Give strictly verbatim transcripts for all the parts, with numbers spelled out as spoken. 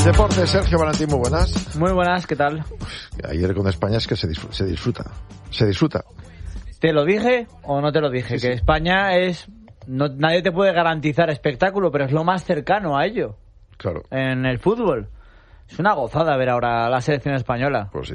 Deportes, Sergio Valentín, muy buenas. Muy buenas, ¿qué tal? Uf, ayer con España es que se disfruta, se disfruta. Se disfruta. ¿Te lo dije o no te lo dije? Sí, que sí. España es... No, nadie te puede garantizar espectáculo, pero es lo más cercano a ello. Claro. En el fútbol. Es una gozada ver ahora la selección española. Pues sí.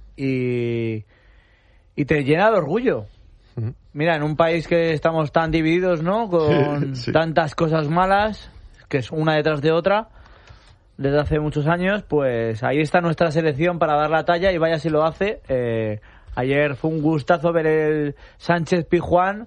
Y... Y te llena de orgullo. Uh-huh. Mira, en un país que estamos tan divididos, ¿no? Con sí. tantas cosas malas, que es una detrás de otra... desde hace muchos años, pues ahí está nuestra selección para dar la talla y vaya si lo hace. Eh, ayer fue un gustazo ver el Sánchez Pizjuán,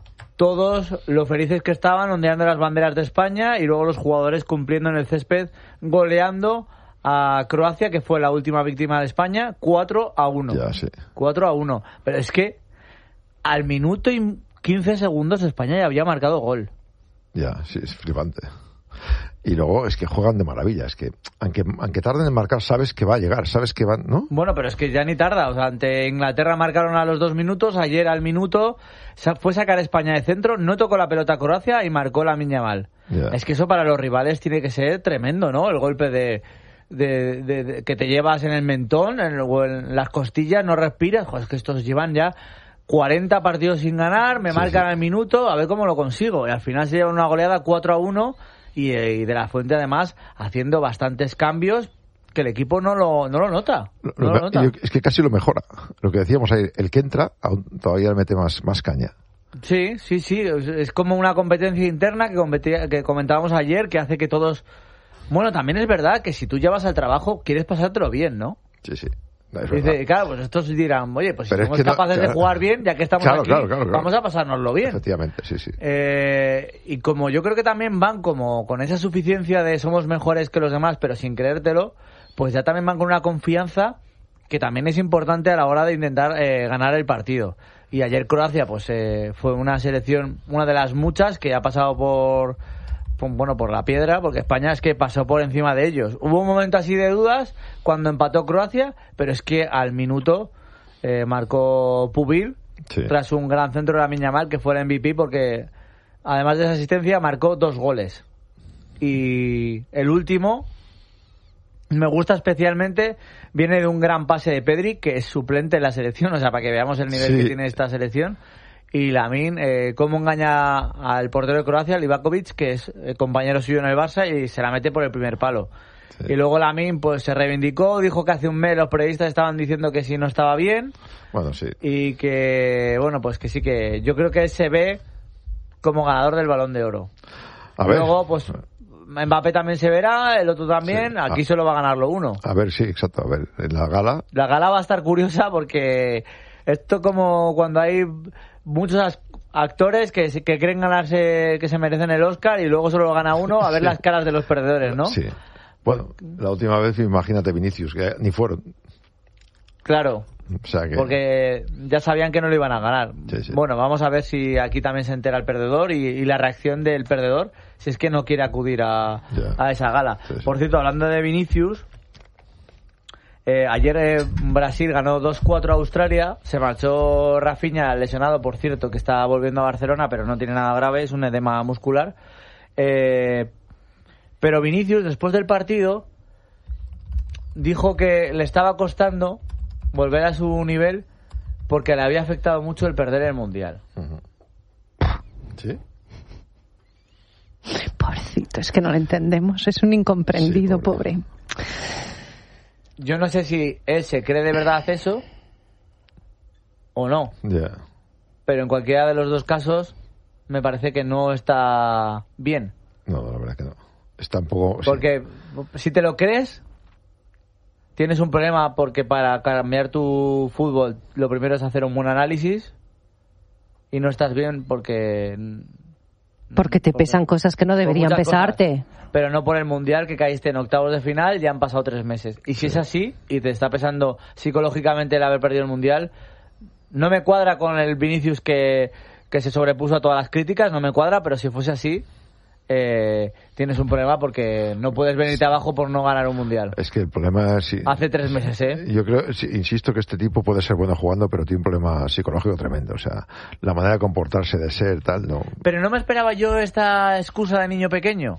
todos lo felices que estaban ondeando las banderas de España y luego los jugadores cumpliendo en el césped, goleando a Croacia, que fue la última víctima de España, cuatro a uno. Ya, sí. cuatro a uno. Pero es que al minuto y quince segundos España ya había marcado gol. Ya, sí, es flipante. Y luego es que juegan de maravilla, es que aunque aunque tarden en marcar sabes que va a llegar, sabes que van, ¿no? Bueno, pero es que ya ni tarda, o sea, ante Inglaterra marcaron a los dos minutos, ayer al minuto fue sacar a España de centro, no tocó la pelota a Croacia y marcó Lamine Yamal. Yeah. Es que eso para los rivales tiene que ser tremendo, ¿no? El golpe de, de, de, de que te llevas en el mentón, en, o en las costillas, no respiras, joder, es que estos llevan ya cuarenta partidos sin ganar, me sí, marcan sí. al minuto, a ver cómo lo consigo, y al final se lleva una goleada cuatro a uno. Y, y de la Fuente además haciendo bastantes cambios que el equipo no lo, no lo nota. No lo, lo nota. Es que casi lo mejora. Lo que decíamos ahí, el que entra aún todavía le mete más, más caña. Sí, sí, sí. Es como una competencia interna que, competía, que comentábamos ayer, que hace que todos... Bueno, también es verdad que si tú llevas al trabajo, quieres pasártelo bien, ¿no? Sí, sí. No, dice, claro, pues estos dirán, oye, pues pero si somos es que capaces no, claro, de jugar bien, ya que estamos claro, aquí, claro, claro, claro. vamos a pasárnoslo bien. Efectivamente, sí, sí. Eh, y como yo creo que también van como con esa suficiencia de somos mejores que los demás, pero sin creértelo, pues ya también van con una confianza que también es importante a la hora de intentar eh, ganar el partido. Y ayer Croacia, pues eh, fue una selección, una de las muchas que ha pasado por... bueno, por la piedra, porque España es que pasó por encima de ellos. Hubo un momento así de dudas cuando empató Croacia, pero es que al minuto eh, marcó Pubil, sí. tras un gran centro de Lamine Yamal, que fue el M V P, porque además de esa asistencia marcó dos goles. Y el último, me gusta especialmente, viene de un gran pase de Pedri, que es suplente en la selección, o sea, para que veamos el nivel sí. que tiene esta selección. Y Lamine, eh, cómo engaña al portero de Croacia, Livakovic, que es eh, compañero suyo en el Barça, y se la mete por el primer palo. Sí. Y luego Lamine pues se reivindicó, dijo que hace un mes los periodistas estaban diciendo que sí no estaba bien. Bueno, sí. Y que, bueno, pues que sí que... Yo creo que él se ve como ganador del Balón de Oro. A ver. Luego, pues... Mbappé también se verá, el otro también, sí. aquí a... solo va a ganarlo uno. A ver, sí, exacto. A ver, en la gala... La gala va a estar curiosa porque esto como cuando hay... muchos actores que, que creen ganarse, que se merecen el Oscar y luego solo lo gana uno, a ver sí. las caras de los perdedores, ¿no? Sí. Bueno, la última vez, imagínate Vinicius, que ni fueron. Claro. O sea que... porque ya sabían que no lo iban a ganar. Sí, sí. Bueno, vamos a ver si aquí también se entera el perdedor y, y la reacción del perdedor, si es que no quiere acudir a, a esa gala. Sí, sí. Por cierto, hablando de Vinicius... Eh, ayer eh, Brasil ganó dos cuatro a Australia, se marchó Rafinha lesionado, por cierto, que está volviendo a Barcelona, pero no tiene nada grave, es un edema muscular. Eh, pero Vinicius, después del partido, dijo que le estaba costando volver a su nivel porque le había afectado mucho el perder el Mundial. Uh-huh. ¿Sí? Pobrecito, es que no lo entendemos, es un incomprendido, sí, pobre. pobre. Yo no sé si él se cree de verdad eso o no. Yeah. Pero en cualquiera de los dos casos me parece que no está bien. No, la verdad que no. Está un poco... Porque sí. si te lo crees, tienes un problema porque para cambiar tu fútbol lo primero es hacer un buen análisis y no estás bien porque... Porque te pesan cosas que no deberían pesarte. Cosas, pero no por el Mundial, que caíste en octavos de final, ya han pasado tres meses. Y si sí. es así, y te está pesando psicológicamente el haber perdido el Mundial, no me cuadra con el Vinicius que, que se sobrepuso a todas las críticas, no me cuadra, pero si fuese así, eh, tienes un problema porque no puedes venirte abajo por no ganar un Mundial. Es que el problema es... Sí, hace tres meses, ¿eh? Yo creo, sí, insisto que este tipo puede ser bueno jugando, pero tiene un problema psicológico tremendo. O sea, la manera de comportarse, de ser, tal, no... Pero no me esperaba yo esta excusa de niño pequeño.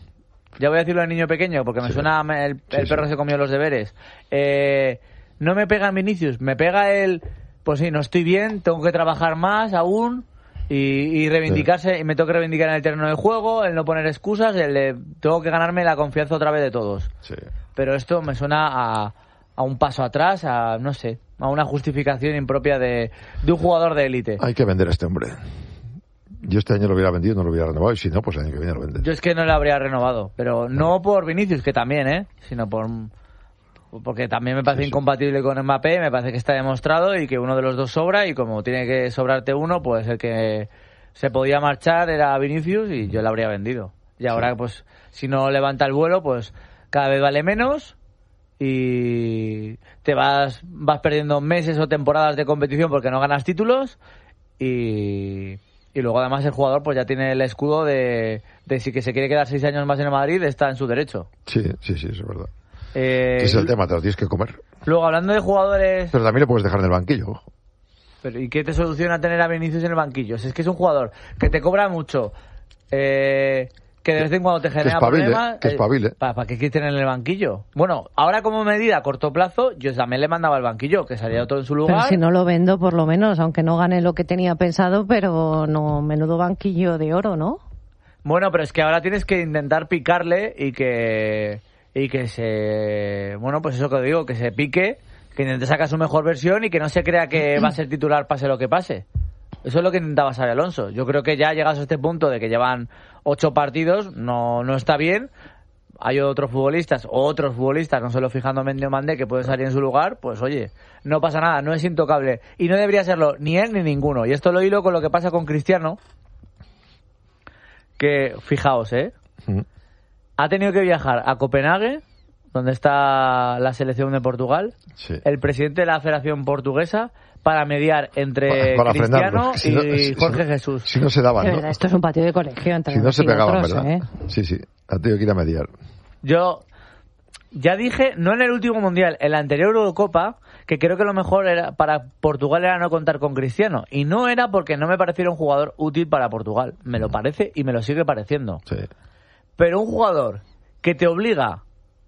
Ya voy a decirlo al niño pequeño, porque me Sí. suena el, el Sí, perro sí. se comió los deberes. Eh, no me pega en Vinicius, me pega el... Pues sí, no estoy bien, tengo que trabajar más aún y, y reivindicarse, sí. y me tengo que reivindicar en el terreno de juego, el no poner excusas, el de, tengo que ganarme la confianza otra vez de todos. Sí. Pero esto me suena a, a un paso atrás, a, no sé, a una justificación impropia de, de un jugador de élite. Hay que vender a este hombre. Yo este año lo hubiera vendido, no lo hubiera renovado, y si no, pues el año que viene lo vende. Yo es que no lo habría renovado, pero no por Vinicius, que también, ¿eh? Sino por... Porque también me parece sí, sí. incompatible con Mbappé, me parece que está demostrado y que uno de los dos sobra, y como tiene que sobrarte uno, pues el que se podía marchar era Vinicius y yo lo habría vendido. Y ahora, sí. pues, si no levanta el vuelo, pues cada vez vale menos y te vas, vas perdiendo meses o temporadas de competición porque no ganas títulos y... Y luego además el jugador pues ya tiene el escudo de, de si que se quiere quedar seis años más en el Madrid, está en su derecho. Sí, sí, sí, eso es verdad. Eh, Ese es el tema, te lo tienes que comer. Luego, hablando de jugadores... Pero también lo puedes dejar en el banquillo, ojo. Pero, ¿y qué te soluciona tener a Vinicius en el banquillo? Si es que es un jugador que te cobra mucho, eh, que de vez en cuando te genera que espabile, problemas... Que espabile. Eh, ¿Para, ¿Para qué quieres tener en el banquillo? Bueno, ahora como medida a corto plazo, yo también le mandaba al banquillo, que salía todo en su lugar. Pero si no lo vendo, por lo menos, aunque no gane lo que tenía pensado, pero no, menudo banquillo de oro, ¿no? Bueno, pero es que ahora tienes que intentar picarle y que... Y que se... Bueno, pues eso que digo, que se pique, que intente sacar su mejor versión y que no se crea que va a ser titular pase lo que pase. Eso es lo que intentaba Xabi Alonso. Yo creo que ya llegados a este punto de que llevan ocho partidos, no, no está bien. Hay otros futbolistas, o otros futbolistas, no solo fijando Mendy o Mandé, que pueden salir en su lugar, pues oye, no pasa nada, no es intocable. Y no debería serlo ni él ni ninguno. Y esto lo hilo con lo que pasa con Cristiano, que, fijaos, ¿eh? Mm. Ha tenido que viajar a Copenhague, donde está la selección de Portugal, sí. el presidente de la Federación Portuguesa, para mediar entre para, para Cristiano si no, y Jorge si no, Jesús. Si no se daban, ¿no? Verdad, esto es un patio de colegio entre Si no se pegaban, otros, ¿verdad? ¿eh? Sí, sí, ha tenido que ir a mediar. Yo ya dije, no en el último Mundial, en la anterior Eurocopa, que creo que lo mejor era para Portugal era no contar con Cristiano. Y no era porque no me pareciera un jugador útil para Portugal. Me lo parece y me lo sigue pareciendo. Sí. Pero un jugador que te obliga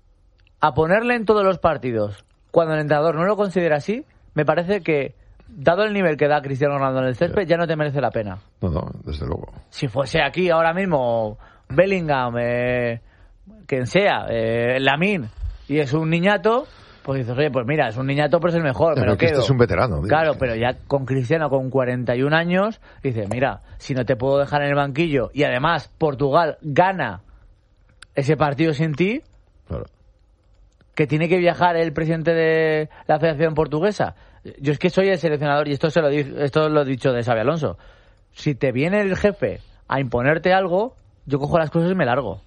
a ponerle en todos los partidos cuando el entrenador no lo considera así, me parece que, dado el nivel que da Cristiano Ronaldo en el césped, ya no te merece la pena. No, no, desde luego. Si fuese aquí ahora mismo Bellingham, eh, quien sea, eh, Lamine, y es un niñato, pues dices, oye, pues mira, es un niñato, pero es el mejor. Pero pero que este es un veterano. Digo, claro, que... pero ya con Cristiano, con cuarenta y un años, dices, mira, si no te puedo dejar en el banquillo, y además Portugal gana ese partido sin ti, claro. que tiene que viajar el presidente de la Federación Portuguesa. Yo es que soy el seleccionador y esto se lo di, esto lo he dicho de Xabi Alonso. Si te viene el jefe a imponerte algo, yo cojo las cosas y me largo.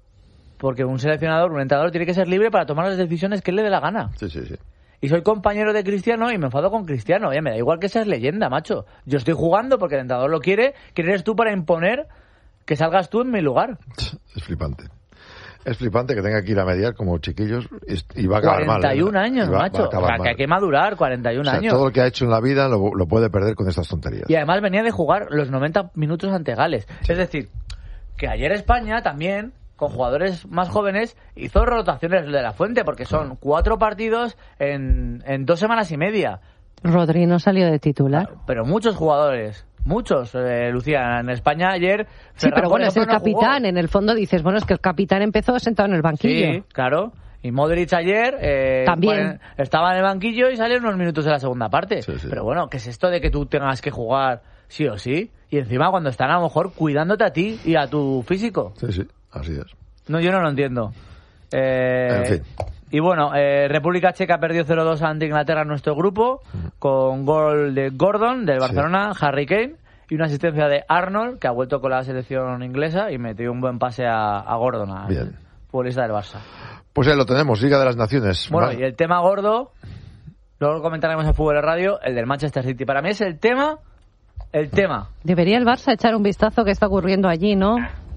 Porque un seleccionador, un entrenador tiene que ser libre para tomar las decisiones que él le dé la gana. Sí, sí, sí. Y soy compañero de Cristiano y me enfado con Cristiano. Oye, me da igual que seas leyenda, macho. Yo estoy jugando porque el entrenador lo quiere. ¿Quién eres tú para imponer que salgas tú en mi lugar? Es flipante. Es flipante que tenga que ir a mediar como chiquillos y va a acabar mal. cuarenta y un ¿eh? años, va, macho. Va o sea, que hay que madurar, cuarenta y un o sea, años. Todo lo que ha hecho en la vida lo, lo puede perder con estas tonterías. Y además venía de jugar los noventa minutos ante Gales. Sí. Es decir, que ayer España también, con jugadores más jóvenes, hizo rotaciones de la Fuente, porque son cuatro partidos en, en dos semanas y media. Rodri no salió de titular. Pero muchos jugadores... Muchos, eh, Lucía, en España ayer... Sí, Ferran, pero bueno, ejemplo, es el no capitán, jugó. En el fondo dices, bueno, es que el capitán empezó sentado en el banquillo. Sí, claro. Y Modric ayer eh, también estaba en el banquillo y salió unos minutos de la segunda parte. Sí, sí. Pero bueno, ¿qué es esto de que tú tengas que jugar sí o sí? Y encima cuando están a lo mejor cuidándote a ti y a tu físico. Sí, sí, así es. No, yo no lo entiendo. Eh, en fin. Y bueno, eh, República Checa perdió cero dos ante Inglaterra en nuestro grupo, mm. con gol de Gordon, del Barcelona, sí. Harry Kane, y una asistencia de Arnold, que ha vuelto con la selección inglesa y metió un buen pase a, a Gordon, al Bien. futbolista del Barça. Pues ahí lo tenemos, Liga de las Naciones. Bueno, vale. Y el tema gordo, luego lo comentaremos en Fútbol de Radio, el del Manchester City. Para mí es el tema, el tema. Debería el Barça echar un vistazo que está ocurriendo allí, ¿no?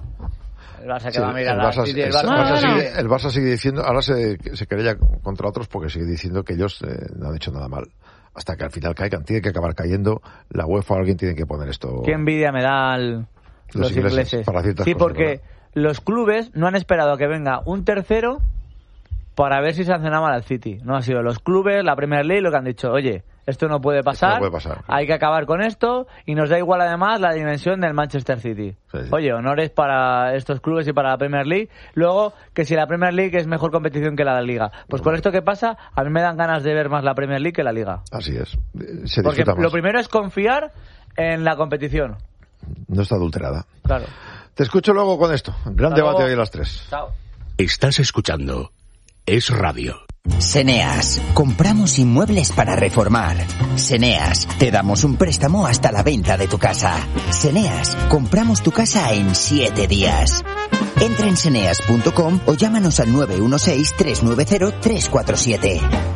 El Barça que sí, va a mirar el Barça, a City, el el Barça, Barça no, no, sigue, no. el Barça sigue diciendo, ahora se, se querella contra otros porque sigue diciendo que ellos eh, no han hecho nada mal. Hasta que al final caigan, tiene que acabar cayendo la UEFA, alguien tiene que poner esto. Qué envidia me da el, los, los ingleses, ingleses. para ciertas sí, cosas, porque ¿verdad? los clubes no han esperado a que venga un tercero para ver si sancionaban al City. No ha sido los clubes, la Premier League, lo que han dicho, oye, esto no puede pasar, no puede pasar. Hay que acabar con esto, y nos da igual además la dimensión del Manchester City. Sí, sí. Oye, honores para estos clubes y para la Premier League. Luego, que si la Premier League es mejor competición que la Liga. Pues con esto que pasa, a mí me dan ganas de ver más la Premier League que la Liga. Así es. Se Porque disfruta más. lo primero es confiar en la competición. No está adulterada. Claro. Te escucho luego con esto. Gran Hasta debate luego. hoy a las tres. Chao. Estás escuchando Es Radio. Seneas, compramos inmuebles para reformar. Seneas, te damos un préstamo hasta la venta de tu casa. Seneas, compramos tu casa en siete días. Entra en seneas punto com o llámanos al nueve uno seis, tres nueve cero, tres cuatro siete.